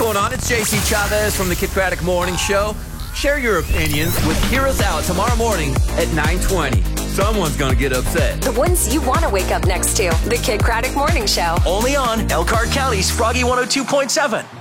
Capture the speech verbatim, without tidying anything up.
going on? It's J C Chavez from the Kid Craddock Morning Show. Share your opinions with Hear Us Out tomorrow morning at nine twenty. Someone's going to get upset. The ones you want to wake up next to. The Kid Craddock Morning Show. Only on Elkhart County's Froggy one oh two point seven.